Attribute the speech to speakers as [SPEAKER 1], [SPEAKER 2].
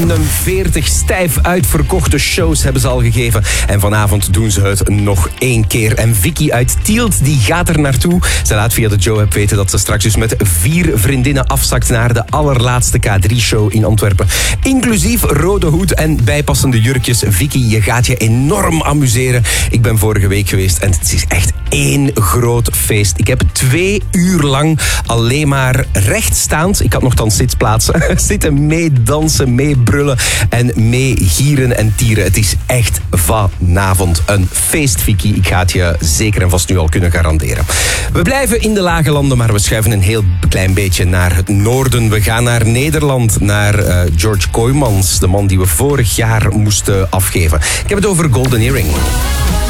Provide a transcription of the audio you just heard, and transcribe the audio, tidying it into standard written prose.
[SPEAKER 1] 41 stijf uitverkochte shows hebben ze al gegeven. En vanavond doen ze het nog 1 keer. En Vicky uit Tielt die gaat er naartoe. Ze laat via de Joe-app weten dat ze straks dus met 4 vriendinnen afzakt naar de allerlaatste K3-show in Antwerpen. Inclusief rode hoed en bijpassende jurkjes. Vicky, je gaat je enorm amuseren. Ik ben vorige week geweest en het is echt 1 groot feest. Ik heb 2 uur lang alleen maar rechtstaand, ik had nogthans zitplaatsen, zitten meedansen, meebrullen en meegieren en tieren. Het is echt vanavond een feest, Vicky. Ik ga het je zeker en vast nu al kunnen garanderen. We blijven in de lage landen, maar we schuiven een heel klein beetje naar het noorden. We gaan naar Nederland, naar George Kooijmans, de man die we vorig jaar moesten afgeven. Ik heb het over Golden Earring.